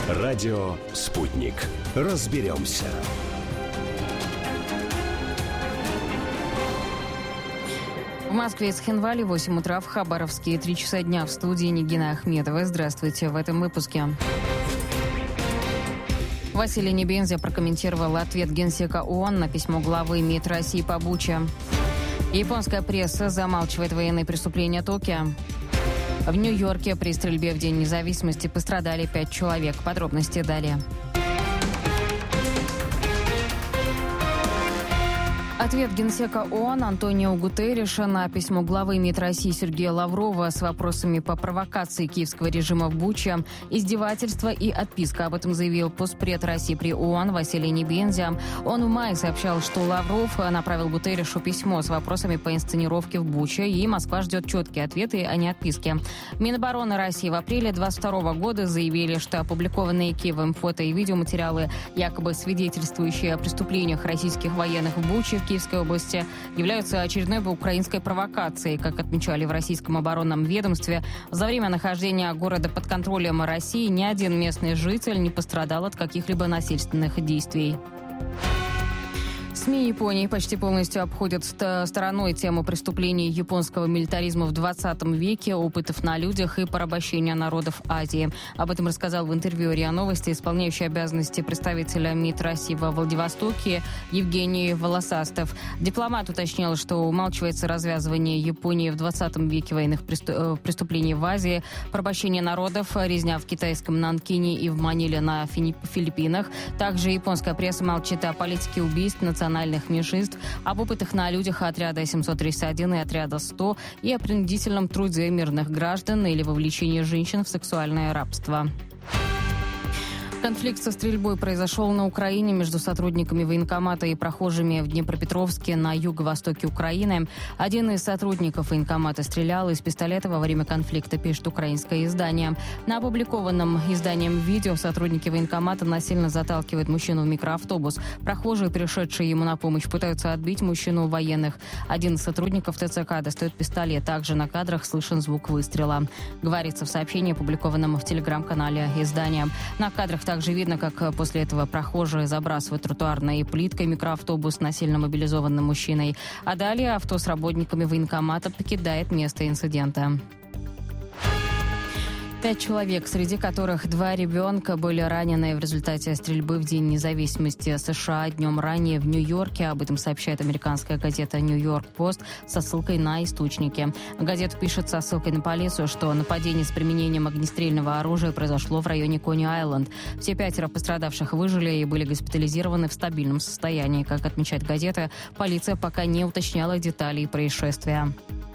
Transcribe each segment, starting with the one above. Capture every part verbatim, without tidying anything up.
Радио «Спутник». Разберемся. В Москве и Цхинвале восемь утра, в Хабаровске три часа дня. В студии Нигина Ахмедова. Здравствуйте в этом выпуске. Василий Небензя прокомментировал ответ генсека ООН на письмо главы МИД России по Буче. Японская пресса замалчивает военные преступления Токио. В Нью-Йорке при стрельбе в День независимости пострадали пять человек. Подробности далее. Ответ генсека ООН Антонио Гутерриша на письмо главы МИД России Сергея Лаврова с вопросами по провокации киевского режима в Буче, издевательства и отписка. Об этом заявил постпред России при ООН Василий Небензя. Он в мае сообщал, что Лавров направил Гутерришу письмо с вопросами по инсценировке в Буче, и Москва ждет четкие ответы, а не отписки. Минобороны России в апреле двадцать второго года заявили, что опубликованные Киевом фото и видеоматериалы, якобы свидетельствующие о преступлениях российских военных в Буче, в Киевской области, являются очередной украинской провокацией. Как отмечали в российском оборонном ведомстве, за время нахождения города под контролем России ни один местный житель не пострадал от каких-либо насильственных действий. СМИ Японии почти полностью обходят стороной тему преступлений японского милитаризма в двадцатом веке, опытов на людях и порабощения народов Азии. Об этом рассказал в интервью РИА Новости исполняющий обязанности представителя МИД России во Владивостоке Евгений Волосастов. Дипломат уточнил, что умалчивается развязывание Японии в двадцатом веке военных преступлений в Азии, порабощение народов, резня в китайском Нанкине и в Маниле на Филиппинах. Также японская пресса молчит о политике убийств национальных меньшинств, об опытах на людях отряда семьсот тридцать один и отряда сто и о принудительном труде мирных граждан или вовлечении женщин в сексуальное рабство. Конфликт со стрельбой произошел на Украине между сотрудниками военкомата и прохожими в Днепропетровске на юго-востоке Украины. Один из сотрудников военкомата стрелял из пистолета во время конфликта, пишет украинское издание. На опубликованном изданием видео сотрудники военкомата насильно заталкивают мужчину в микроавтобус. Прохожие, пришедшие ему на помощь, пытаются отбить мужчину у военных. Один из сотрудников ТЦК достает пистолет. Также на кадрах слышен звук выстрела. Говорится в сообщении, опубликованном в телеграм-канале издания. На кадрах также Также видно, как после этого прохожие забрасывают тротуарной плиткой микроавтобус с насильно мобилизованным мужчиной. А далее авто с работниками военкомата покидает место инцидента. Пять человек, среди которых два ребенка, были ранены в результате стрельбы в День независимости США днем ранее в Нью-Йорке. Об этом сообщает американская газета «Нью-Йорк Пост» со ссылкой на источники. Газета пишет со ссылкой на полицию, что нападение с применением огнестрельного оружия произошло в районе Кони-Айленд. Все пятеро пострадавших выжили и были госпитализированы в стабильном состоянии. Как отмечает газета, полиция пока не уточняла деталей происшествия.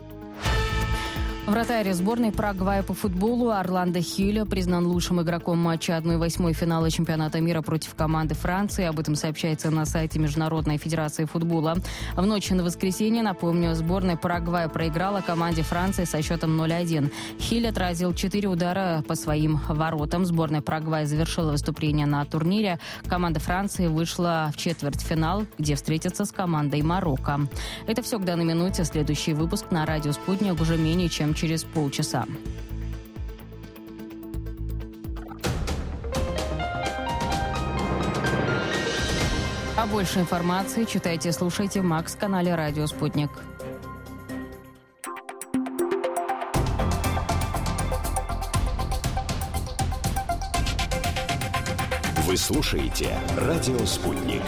Вратарь сборной Парагвая по футболу Орландо Хилля признан лучшим игроком матча одна восьмая финала чемпионата мира против команды Франции. Об этом сообщается на сайте Международной федерации футбола. В ночь на воскресенье, напомню, сборная Парагвая проиграла команде Франции со счетом ноль один. Хиль отразил четыре удара по своим воротам. Сборная Парагвая завершила выступление на турнире. Команда Франции вышла в четвертьфинал, где встретится с командой Марокко. Это все к данной минуте. Следующий выпуск на радио «Спутник» уже менее чем через полчаса. А больше информации читайте, слушайте в Макс-канале «Радио Спутник». Вы слушаете «Радио Спутник».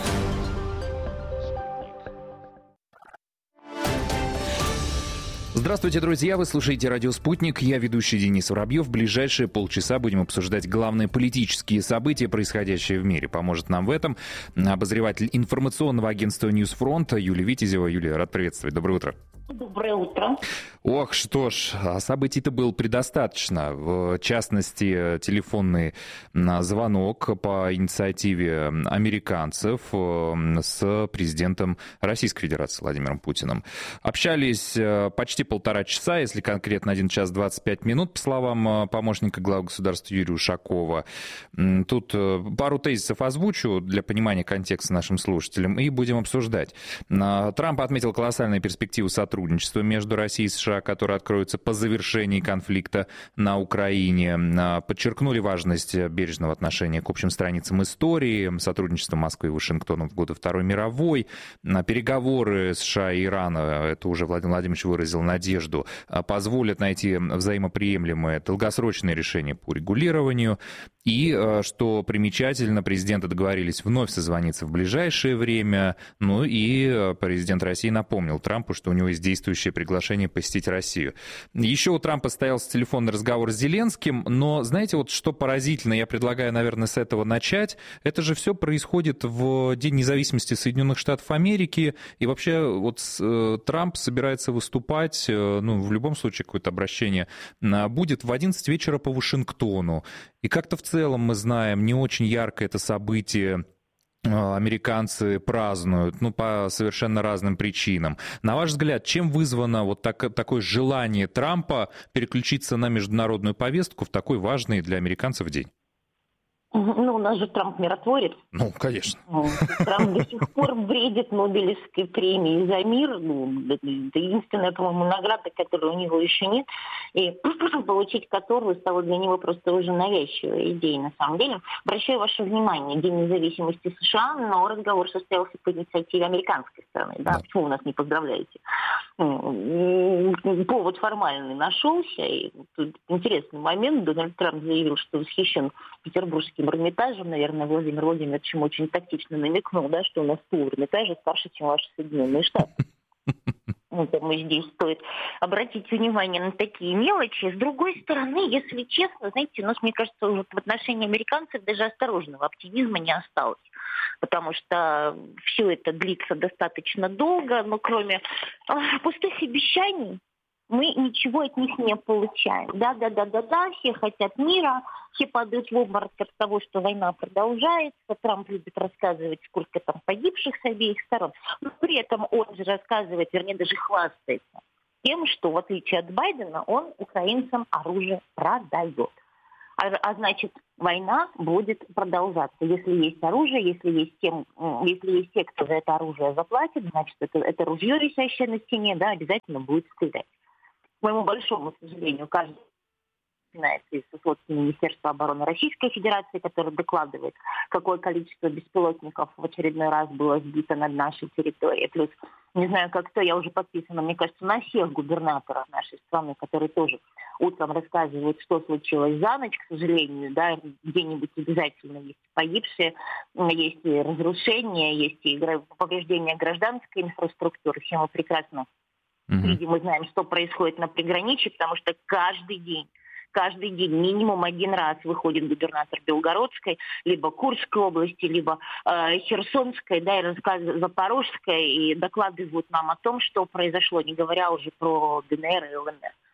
Здравствуйте, друзья! Вы слушаете «Радио Спутник». Я ведущий Денис Воробьев. В ближайшие полчаса будем обсуждать главные политические события, происходящие в мире. Поможет нам в этом обозреватель информационного агентства «Ньюсфронт» Юлия Витязева. Юлия, рад приветствовать. Доброе утро. Доброе утро. Ох, что ж, событий-то было предостаточно. В частности, телефонный звонок по инициативе американцев с президентом Российской Федерации Владимиром Путиным. Общались почти полтора часа, если конкретно один час двадцать пять минут, по словам помощника главы государства Юрия Ушакова. Тут пару тезисов озвучу для понимания контекста нашим слушателям и будем обсуждать. Трамп отметил колоссальные перспективы сотрудничества сотрудничества между Россией и США, которые откроются по завершении конфликта на Украине. Подчеркнули важность бережного отношения к общим страницам истории, сотрудничества Москвы и Вашингтона в годы Второй мировой. Переговоры США и Ирана, это уже Владимир Владимирович выразил надежду, позволят найти взаимоприемлемое долгосрочное решение по регулированию. И, что примечательно, президенты договорились вновь созвониться в ближайшее время. Ну и президент России напомнил Трампу, что у него есть действующее приглашение посетить Россию. Еще у Трампа состоялся телефонный разговор с Зеленским, но знаете, вот что поразительно, я предлагаю, наверное, с этого начать. Это же все происходит в День независимости Соединенных Штатов Америки, и вообще вот Трамп собирается выступать, ну, в любом случае какое-то обращение будет в одиннадцать вечера по Вашингтону. И как-то в целом мы знаем, не очень ярко это событие американцы празднуют, ну, по совершенно разным причинам. На ваш взгляд, чем вызвано вот так, такое желание Трампа переключиться на международную повестку в такой важный для американцев день? Ну, у нас же Трамп миротворец. Ну, конечно. Трамп до сих пор бредит Нобелевской премией за мир. Ну, это единственная, по-моему, награда, которой у него еще нет. И получить которую стало для него просто уже навязчивой идеей, на самом деле. Обращаю ваше внимание, День независимости США, но разговор состоялся по инициативе американской стороны. Да? Почему вы нас не поздравляете? Повод формальный нашелся. И тут интересный момент. Дональд Трамп заявил, что восхищен петербургским Эрмитажем. Наверное, Владимир Владимирович ему очень тактично намекнул, да, что у нас пол Эрмитажа старше, чем ваши Соединенные Штаты. Поэтому здесь стоит обратить внимание на такие мелочи. С другой стороны, если честно, знаете, у нас, мне кажется, уже в отношении американцев даже осторожного оптимизма не осталось. Потому что все это длится достаточно долго, но кроме э, пустых обещаний, мы ничего от них не получаем. Да-да-да-да-да, все хотят мира, все падают в обморок от того, что война продолжается. Трамп любит рассказывать, сколько там погибших с обеих сторон. Но при этом он же рассказывает, вернее, даже хвастается тем, что, в отличие от Байдена, он украинцам оружие продает. А, а значит, война будет продолжаться. Если есть оружие, если есть, тем, если есть те, кто за это оружие заплатит, значит, это, это ружье, висящее на стене, да, обязательно будет стрелять. К моему большому сожалению, каждый начинается из собственного Министерства обороны Российской Федерации, который докладывает, какое количество беспилотников в очередной раз было сбито над нашей территорией. Плюс, не знаю, как кто, я уже подписана, мне кажется, на всех губернаторов нашей страны, которые тоже утром рассказывают, что случилось за ночь, к сожалению, да, где-нибудь обязательно есть погибшие, есть и разрушения, есть и повреждения гражданской инфраструктуры. Все мы прекрасно видим, мы знаем, что происходит на приграничье, потому что каждый день Каждый день минимум один раз выходит губернатор Белгородской, либо Курской области, либо э, Херсонской, да, и рассказывает Запорожской, и докладывают нам о том, что произошло, не говоря уже про ДНР и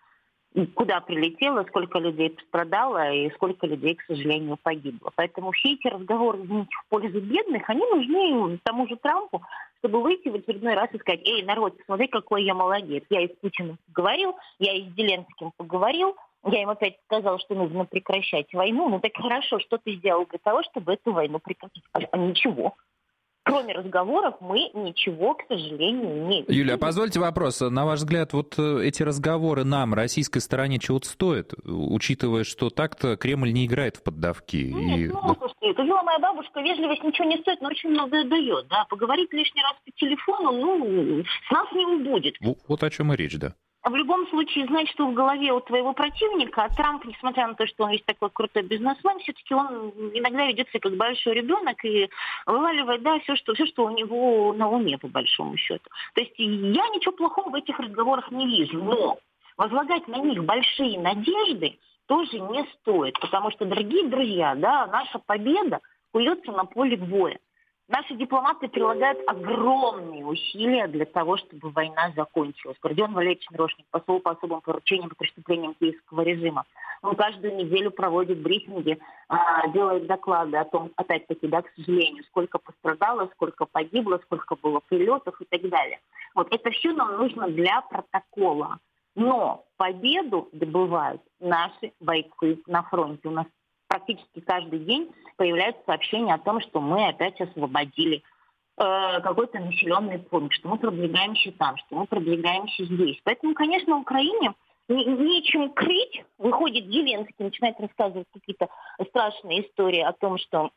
ЛНР. Куда прилетело, сколько людей пострадало и сколько людей, к сожалению, погибло. Поэтому все эти разговоры, извините, в пользу бедных, они нужны тому же Трампу, чтобы выйти в очередной раз и сказать: эй, народ, посмотри, какой я молодец. Я и с Путиным поговорил, я и с Зеленским поговорил, я им опять сказал, что нужно прекращать войну. Ну так хорошо, что ты сделал для того, чтобы эту войну прекратить? А ничего. Кроме разговоров мы ничего, к сожалению, не видим. Юлия, а позвольте вопрос. На ваш взгляд, вот эти разговоры нам, российской стороне, чего-то стоят, учитывая, что так-то Кремль не играет в поддавки? Нет, и... ну, слушайте, это жила моя бабушка, вежливость ничего не стоит, но очень много дает, да. Поговорить лишний раз по телефону, ну, с нас не убудет. Вот, вот о чем и речь, да. В любом случае, знать, что в голове у твоего противника, а Трамп, несмотря на то, что он весь такой крутой бизнесмен, все-таки он иногда ведет себя как большой ребенок и вываливает, да, все, что, все, что у него на уме, по большому счету. То есть я ничего плохого в этих разговорах не вижу, но возлагать на них большие надежды тоже не стоит, потому что, дорогие друзья, да, наша победа куется на поле боя. Наши дипломаты прилагают огромные усилия для того, чтобы война закончилась. Родион Валерьевич Мирошник, посол по особым поручениям по преступлениям киевского режима. Он каждую неделю проводит брифинги, делает доклады о том, опять-таки, да, к сожалению, сколько пострадало, сколько погибло, сколько было прилетов и так далее. Вот это все нам нужно для протокола. Но победу добывают наши бойцы на фронте. У нас практически каждый день появляются сообщения о том, что мы опять освободили какой-то населенный пункт, что мы продвигаемся там, что мы продвигаемся здесь. Поэтому, конечно, Украине нечем крыть. Выходит Зеленский, начинает рассказывать какие-то страшные истории о том, что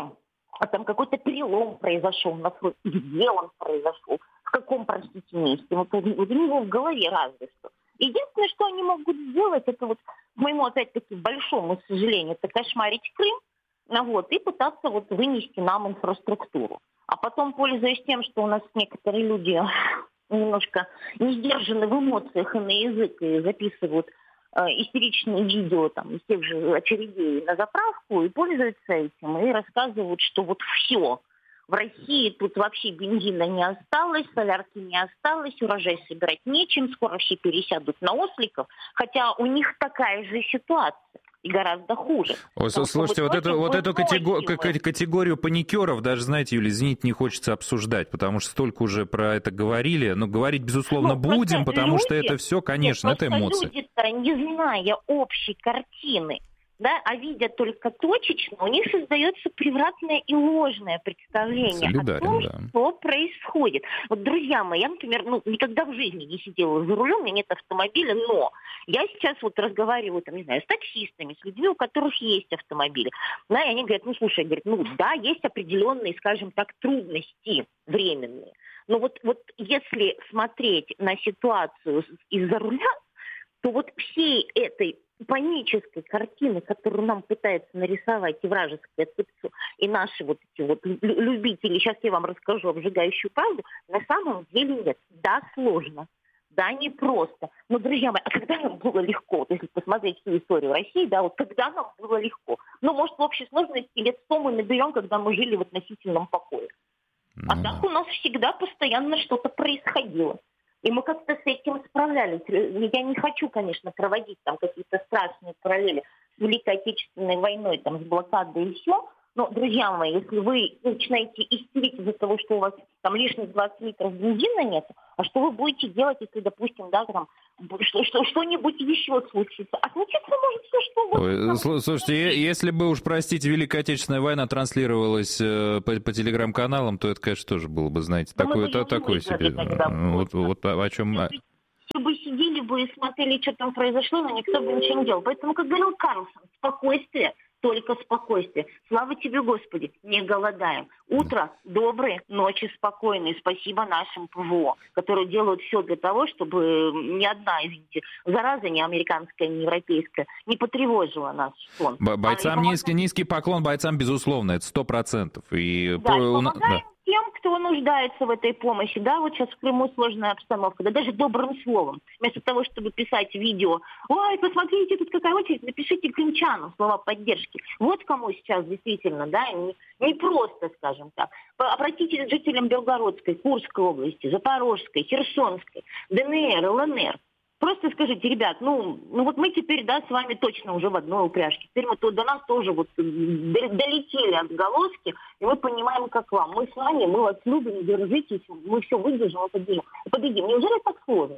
а там какой-то перелом произошел на фронте. Где он произошел? В каком, простите, месте? Вот у него в голове разве что. Единственное, что они могут сделать, это вот, к моему, опять-таки, большому сожалению, это кошмарить Крым, вот, и пытаться вот вынести нам инфраструктуру. А потом, пользуясь тем, что у нас некоторые люди немножко не сдержаны в эмоциях и на язык, и записывают э, истеричные видео там, из тех же очередей на заправку, и пользуются этим, и рассказывают, что вот все, в России тут вообще бензина не осталось, солярки не осталось, урожай собирать нечем, скоро все пересядут на осликов, хотя у них такая же ситуация. И гораздо хуже. О, слушайте, вот, эту, вот эту категор- категорию паникеров даже, знаете, Юля, извините, не хочется обсуждать, потому что столько уже про это говорили. Но говорить, безусловно, ну, будем, потому люди, что это все, конечно, нет, это эмоции. Люди-то, не зная общей картины, да, а видя только точечно, у них создается превратное и ложное представление Солидарен, о том, да. что происходит. Вот, друзья мои, я, например, ну, никогда в жизни не сидела за рулем, у меня нет автомобиля, но я сейчас вот разговариваю, там, не знаю, с таксистами, с людьми, у которых есть автомобили. Да, и они говорят, ну, слушай, говорят, ну, да, есть определенные, скажем так, трудности временные. Но вот, вот если смотреть на ситуацию из-за руля, то вот всей этой панической картины, которую нам пытается нарисовать и вражеское ТЦ, и наши вот эти вот любители, сейчас я вам расскажу обжигающую правду, на самом деле нет. Да, сложно, да, непросто. Но, друзья мои, а когда нам было легко? Вот если посмотреть всю историю России, да, вот когда нам было легко? Ну, может, в общей сложности лет сто мы наберем, когда мы жили в относительном покое. Ну, а так у нас всегда постоянно что-то происходило. И мы как-то с этим справлялись. Я не хочу, конечно, проводить там какие-то страшные параллели с Великой Отечественной войной, там, с блокадой и все. Но, друзья мои, если вы начинаете истерить из-за того, что у вас там лишних двадцать литров бензина нет, а что вы будете делать, если, допустим, да, там, что, что, что-нибудь еще случится? А случится может все, что угодно. Ой, слушайте, если бы уж, простите, Великая Отечественная война транслировалась по, по телеграм-каналам, то это, конечно, тоже было бы, знаете, да такое, то, такое себе. Вот, вот о чем... Если бы сидели бы и смотрели, что там произошло, но никто бы ничего не делал. Поэтому, как говорил Карлсон, спокойствие, только спокойствие. Слава тебе, Господи, не голодаем. Утро доброе, ночи спокойные. Спасибо нашим ПВО, которые делают все для того, чтобы ни одна, извините, зараза, ни американская, ни европейская, не потревожила наш сон. Бойцам а низкий, низкий поклон, бойцам, безусловно, это сто процентов. И да, по... помогаем да. тем, кто нуждается в этой помощи. Да, вот сейчас в Крыму сложная обстановка, да даже добрым словом. Вместо того, чтобы писать видео, ой, посмотрите, тут какая очередь, напишите крымчанам слова поддержки. Вот кому сейчас действительно, да, не, не просто, скажем так. Обратитесь к жителям Белгородской, Курской области, Запорожской, Херсонской, ДНР, ЛНР. Просто скажите, ребят, ну, ну вот мы теперь, да, с вами точно уже в одной упряжке. Теперь мы то, до нас тоже вот долетели отголоски, и мы понимаем, как вам. Мы с вами, мы вас любим, держитесь, мы все выдержим, мы победим. Победим. Неужели так сложно?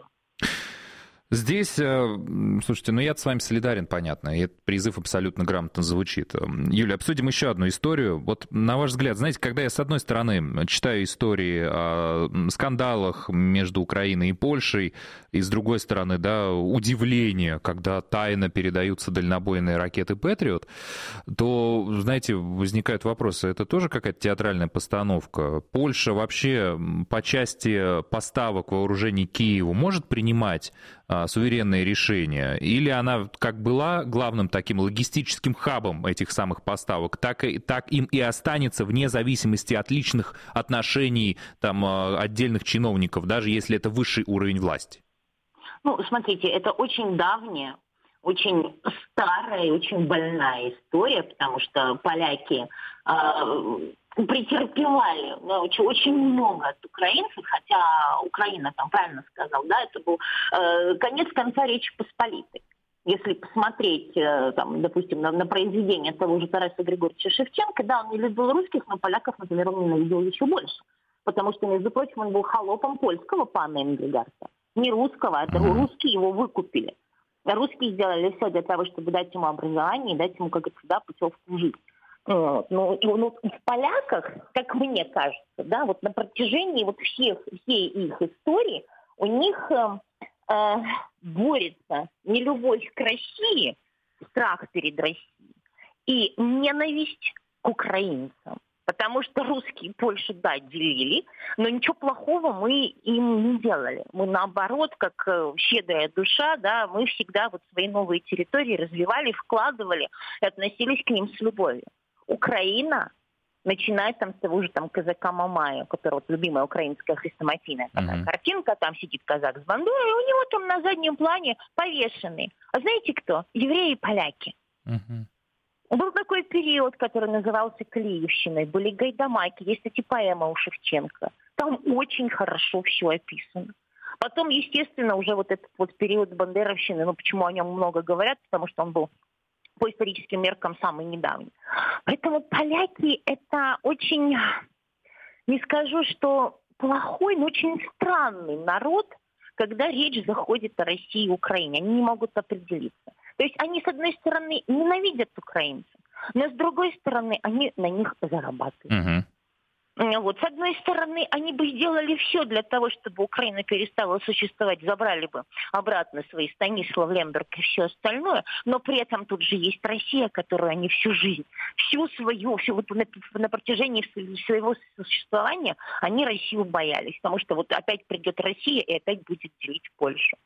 Здесь, слушайте, ну я с вами солидарен, понятно, и этот призыв абсолютно грамотно звучит. Юля, обсудим еще одну историю. Вот на ваш взгляд, знаете, когда я с одной стороны читаю истории о скандалах между Украиной и Польшей, и с другой стороны, да, удивление, когда тайно передаются дальнобойные ракеты «Патриот», то, знаете, возникают вопросы, это тоже какая-то театральная постановка? Польша вообще по части поставок вооружений Киеву может принимать суверенные решения, или она как была главным таким логистическим хабом этих самых поставок, так, и, так им и останется вне зависимости от личных отношений там, отдельных чиновников, даже если это высший уровень власти? Ну, смотрите, это очень давняя, очень старая и очень больная история, потому что поляки э, претерпевали да, очень, очень много от украинцев, хотя Украина там правильно сказал, да, это был э, конец конца Речи Посполитой. Если посмотреть, э, там, допустим, на, на произведение того же Тараса Григорьевича Шевченко, да, он не любил русских, но поляков, например, он ненавидел еще больше. Потому что, между прочим, он был холопом польского пана Энгельгарта. Не русского, это mm-hmm. русские его выкупили. Русские сделали все для того, чтобы дать ему образование и дать ему, как это всегда, путевку в жизнь. Вот. Ну, ну, в поляках, как мне кажется, да, вот на протяжении вот всех, всей их истории у них э, э, борется нелюбовь к России, страх перед Россией и ненависть к украинцам. Потому что русские Польшу, да, делили, но ничего плохого мы им не делали. Мы, наоборот, как э, щедрая душа, да, мы всегда вот свои новые территории развивали, вкладывали и относились к ним с любовью. Украина, начиная там с того же там казака Мамая, у которого вот любимая украинская хрестоматийная такая uh-huh. картинка, там сидит казак с бандурой, и у него там на заднем плане повешенный. А знаете кто? Евреи и поляки. Uh-huh. Был такой период, который назывался Клеевщиной, были гайдамаки, есть эти поэмы у Шевченко. Там очень хорошо все описано. Потом, естественно, уже вот этот вот период бандеровщины, ну почему о нем много говорят, потому что он был по историческим меркам самый недавний. Поэтому поляки — это очень, не скажу, что плохой, но очень странный народ, когда речь заходит о России и Украине. Они не могут определиться. То есть они, с одной стороны, ненавидят украинцев, но с другой стороны, они на них зарабатывают. Uh-huh. Вот. С одной стороны, они бы сделали все для того, чтобы Украина перестала существовать, забрали бы обратно свои Станислав, Лемберг и все остальное, но при этом тут же есть Россия, которую они всю жизнь, всю свою, всю вот на, на протяжении своего существования, они Россию боялись, потому что вот опять придет Россия и опять будет делить Польшу.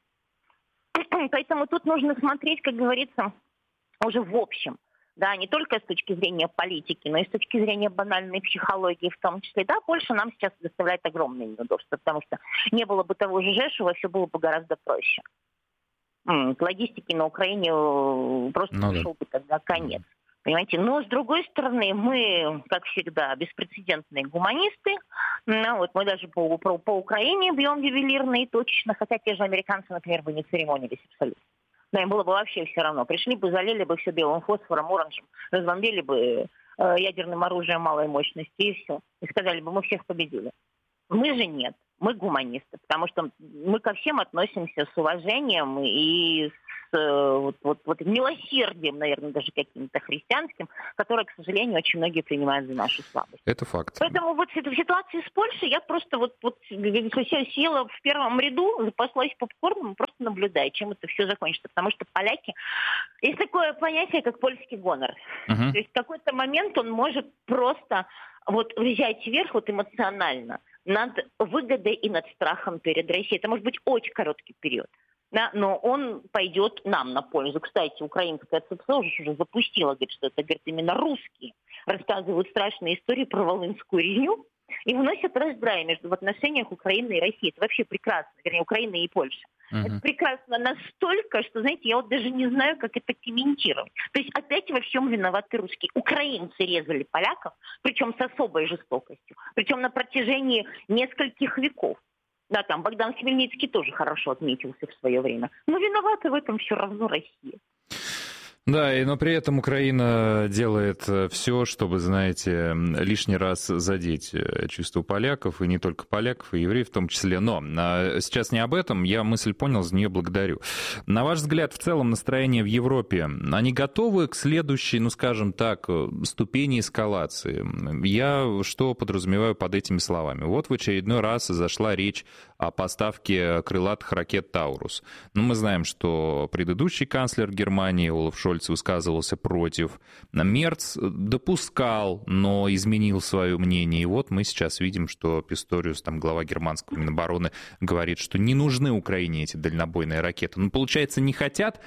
Поэтому тут нужно смотреть, как говорится, уже в общем. Да, не только с точки зрения политики, но и с точки зрения банальной психологии в том числе. Да, Польша нам сейчас доставляет огромные неудобства, потому что не было бы того же Жешува, все было бы гораздо проще. М-м, логистики на Украине просто ну, пришел да. бы тогда конец. Понимаете? Но, с другой стороны, мы, как всегда, беспрецедентные гуманисты. Ну, вот мы даже по, по, по Украине бьем ювелирно и точечно, хотя те же американцы, например, бы не церемонились абсолютно. Да, им было бы вообще все равно. Пришли бы, залили бы все белым фосфором, оранжем, разбомбили бы э, ядерным оружием малой мощности и все. И сказали бы, мы всех победили. Мы же нет. Мы гуманисты, потому что мы ко всем относимся с уважением и с вот, вот, вот милосердием, наверное, даже каким-то христианским, которое, к сожалению, очень многие принимают за нашу слабость. Это факт. Поэтому вот в ситуации с Польшей я просто вот, вот села в первом ряду, запаслась попкорном, просто наблюдаю, чем это все закончится. Потому что поляки... Есть такое понятие, как польский гонор. Uh-huh. То есть в какой-то момент он может просто вот взять вверх вот эмоционально над выгодой и над страхом перед Россией. Это может быть очень короткий период, да, но он пойдет нам на пользу. Кстати, украинская ЦПСО уже запустила, говорит, что это, говорит, именно русские рассказывают страшные истории про волынскую резню и вносят раздрай между в отношениях Украины и России. Это вообще прекрасно, вернее, Украины и Польши. Uh-huh. Это прекрасно настолько, что, знаете, я вот даже не знаю, как это комментировать. То есть опять во всем виноваты русские. Украинцы резали поляков, причем с особой жестокостью, причем на протяжении нескольких веков. Да, там Богдан Хмельницкий тоже хорошо отметился в свое время. Но виновата в этом все равно Россия. Да, но при этом Украина делает все, чтобы, знаете, лишний раз задеть чувства поляков, и не только поляков, и евреев в том числе. Но сейчас не об этом, я мысль понял, за нее благодарю. На ваш взгляд, в целом настроение в Европе, они готовы к следующей, ну скажем так, ступени эскалации? Я что подразумеваю под этими словами? Вот в очередной раз зашла речь о поставке крылатых ракет «Таурус». Ну, мы знаем, что предыдущий канцлер Германии Олаф Шольц высказывался против. Мерц допускал, но изменил свое мнение. И вот мы сейчас видим, что Писториус, там, глава германского Минобороны, говорит, что не нужны Украине эти дальнобойные ракеты. Ну, получается, не хотят,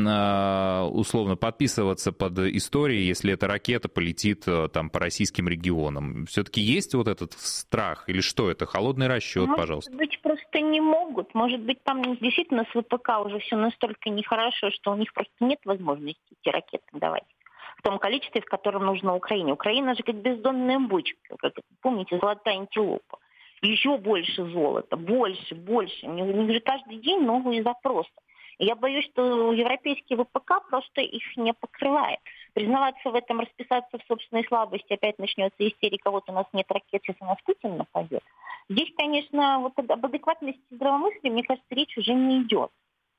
условно, подписываться под историей, если эта ракета полетит там по российским регионам. Все-таки есть вот этот страх? Или что это? Холодный расчет, Может пожалуйста. быть, просто не могут. Может быть, там действительно с ВПК уже все настолько нехорошо, что у них просто нет возможности эти ракеты давать в том количестве, в котором нужно Украине. Украина же как бездонная бочка, как, помните, золотая антилопа. Еще больше золота, больше, больше. У них же каждый день новые запросы. И я боюсь, что европейский ВПК просто их не покрывает. Признаваться в этом, расписаться в собственной слабости, опять начнется истерика, вот у нас нет ракет, сейчас у нас Путин нападет. Здесь, конечно, вот об адекватности здравомыслия, мне кажется, речь уже не идет.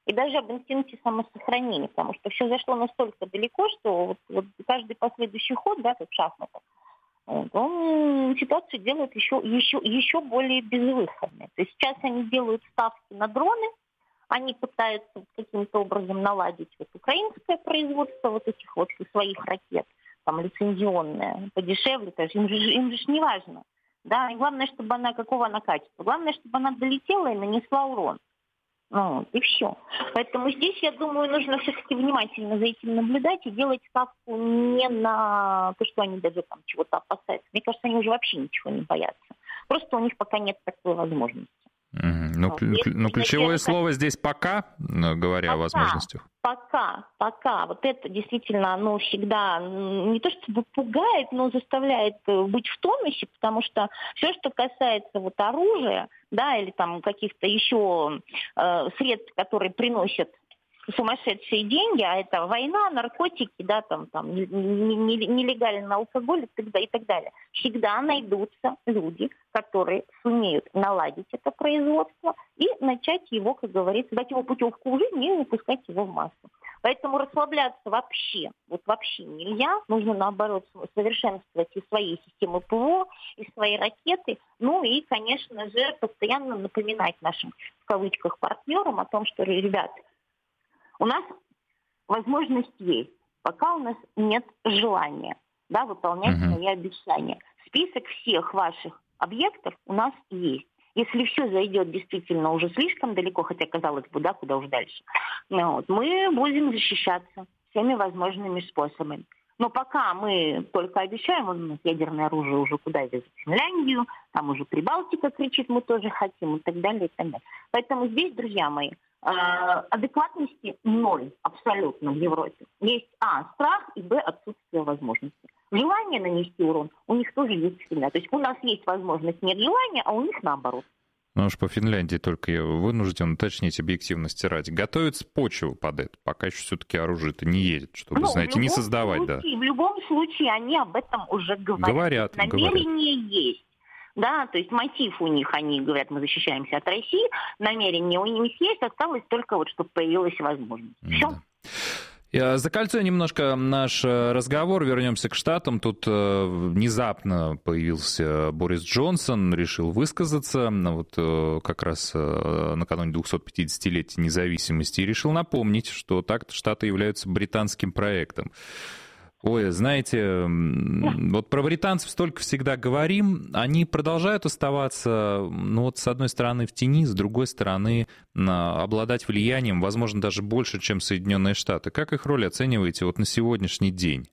и даже об инстинкте самосохранения, потому что все зашло настолько далеко, что вот, вот каждый последующий ход, да, как в шахматах, вот, он ситуацию делает еще, еще, еще более безвыходной. То есть сейчас они делают ставки на дроны, они пытаются каким-то образом наладить вот украинское производство вот этих вот своих ракет, там лицензионное, подешевле, то есть им же, им же не важно. Да, и главное, чтобы она, какого она качества, главное, чтобы она долетела и нанесла урон. Ну, и все. Поэтому здесь, я думаю, нужно все-таки внимательно за этим наблюдать и делать ставку не на то, что они даже там чего-то опасаются. Мне кажется, они уже вообще ничего не боятся. Просто у них пока нет такой возможности. Mm-hmm. Ну, вот. клю- Если, ну, ключевое если слово это... здесь «пока», говоря пока, о возможностях. Пока, пока. Вот это действительно, оно всегда не то чтобы пугает, но заставляет быть в тонусе, потому что все, что касается вот оружия, да, или там каких-то еще э, средств, которые приносят сумасшедшие деньги, а это война, наркотики, да, там, там нелегальный алкоголь и так далее. Всегда найдутся люди, которые сумеют наладить это производство и начать его, как говорится, дать его путевку в жизнь и выпускать его в массу. Поэтому расслабляться вообще, вот вообще нельзя. Нужно, наоборот, совершенствовать и свои системы ПВО, и свои ракеты. Ну и, конечно же, постоянно напоминать нашим, в кавычках, партнерам о том, что, ребят, у нас возможность есть, пока у нас нет желания, да, выполнять uh-huh. свои обещания. Список всех ваших объектов у нас есть. Если все зайдет действительно уже слишком далеко, хотя, казалось бы, да, куда уж дальше, ну, вот, мы будем защищаться всеми возможными способами. Но пока мы только обещаем, у нас ядерное оружие уже куда везут? В Финляндию, там уже Прибалтика кричит, мы тоже хотим, и так далее, и так далее. Поэтому здесь, друзья мои, адекватности ноль абсолютно в Европе. Есть, а, страх, и, б, отсутствие возможности. Желание нанести урон у них тоже есть всегда. То есть у нас есть возможность, нет желания, а у них наоборот. Ну уж по Финляндии только я вынужден уточнить объективности ради. Готовится почву под это, пока еще все-таки оружие-то не едет, чтобы, ну, знаете, не создавать. Случае, да. В любом случае они об этом уже говорят. Говорят, намерение говорят. Есть. Да, то есть мотив у них, они говорят, мы защищаемся от России, намерение у них есть, осталось только вот, чтобы появилась возможность. Все. Да. Закольцуя немножко наш разговор, вернемся к Штатам. Тут внезапно появился Борис Джонсон, решил высказаться, вот как раз накануне двухсотпятидесятилетия независимости, и решил напомнить, что так-то Штаты являются британским проектом. Ой, знаете, вот про британцев столько всегда говорим, они продолжают оставаться, ну вот с одной стороны в тени, с другой стороны обладать влиянием, возможно, даже больше, чем Соединенные Штаты. Как их роль оцениваете вот на сегодняшний день?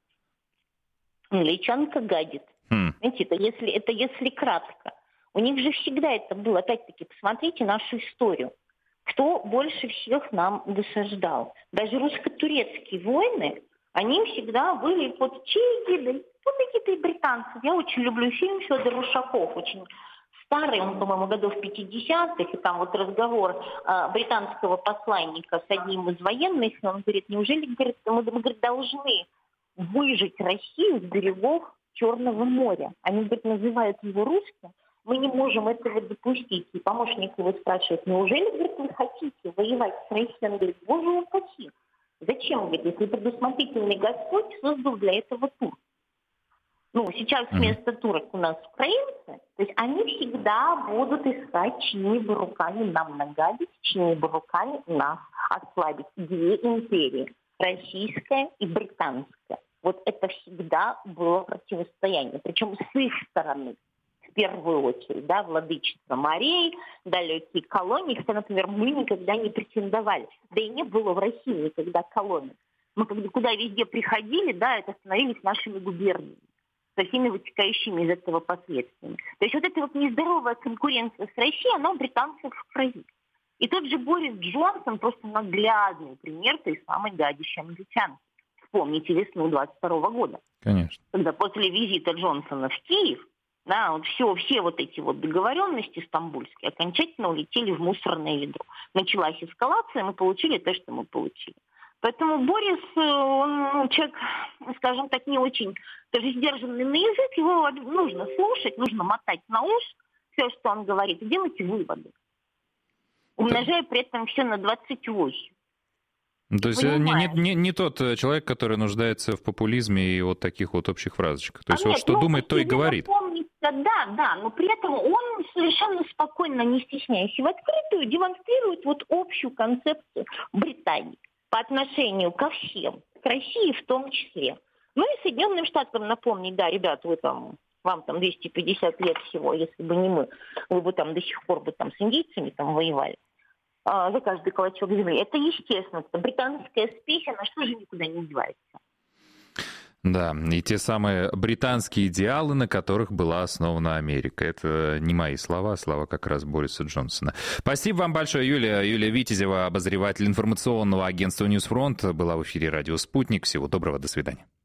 Личанка гадит. Хм. Знаете, это если, это если кратко. У них же всегда это было. Опять-таки, посмотрите нашу историю. Кто больше всех нам досаждал? Даже русско-турецкие войны, они всегда были под чьей эгидой? Под эгидой британцев. Я очень люблю фильм Федор Ушаков, очень старый, он, по-моему, годов пятидесятых, и там вот разговор э, британского посланника с одним из военных, он говорит, неужели, говорит, мы, мы говорит, должны выжить Россию с берегов Черного моря? Они, говорит, называют его русским, мы не можем этого допустить. И помощник его спрашивает, неужели, говорит, вы хотите воевать с Россией? Он говорит, боже упаси. Зачем, говорит, если предусмотрительный Господь создал для этого турок? Ну, сейчас вместо турок у нас украинцы, то есть они всегда будут искать, чьими бы руками нам нагадить, чьими бы руками нас ослабить. Две империи, российская и британская. Вот это всегда было противостояние, причем с их стороны. В первую очередь, да, владычество морей, далекие колонии, хотя, например, мы никогда не претендовали. Да и не было в России никогда колоний. Мы когда, куда везде приходили, да, это становились нашими губерниями, со всеми вытекающими из этого последствиями. То есть вот эта вот нездоровая конкуренция с Россией, она у британцев в крови. И тот же Борис Джонсон просто наглядный пример той самой гадящей англичанки. Вспомните весну двадцать второго года. Конечно. Когда после визита Джонсона в Киев, да, вот все, все вот эти вот договоренности стамбульские окончательно улетели в мусорное ведро. Началась эскалация, мы получили то, что мы получили. Поэтому Борис, он человек, скажем так, не очень даже сдержанный на язык, его нужно слушать, нужно мотать на ус все, что он говорит, и делать выводы. умножая при этом все на двадцать восемь. То есть не, не, не, не тот человек, который нуждается в популизме и вот таких вот общих фразочках. То есть а вот нет, что ну, думает, то и говорит. Помнится, да, да, но при этом он совершенно спокойно, не стесняясь, и в открытую демонстрирует вот общую концепцию Британии по отношению ко всем, к России в том числе. Ну и Соединенным Штатам напомнить, да, ребят, вы там, вам там двести пятьдесят лет всего, если бы не мы, вы бы там до сих пор бы там с индейцами там воевали а, за каждый клочок земли. Это естественно, это британская спесь, она что же никуда не девается. Да, и те самые британские идеалы, на которых была основана Америка. Это не мои слова, слова как раз Бориса Джонсона. Спасибо вам большое, Юлия. Юлия Витязева, обозреватель информационного агентства «Ньюсфронт», была в эфире «Радио Спутник». Всего доброго, до свидания.